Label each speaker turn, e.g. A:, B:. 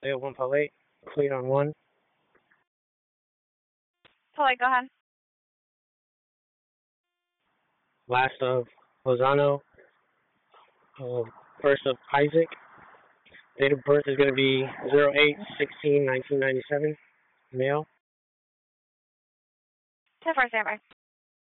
A: Leo 1 Polite, cleared on 1.
B: Polite, go ahead.
A: Last of Lozano, first of Isaac. Date of birth is going to be 08/16/1997. Male.
B: 10-4, standby.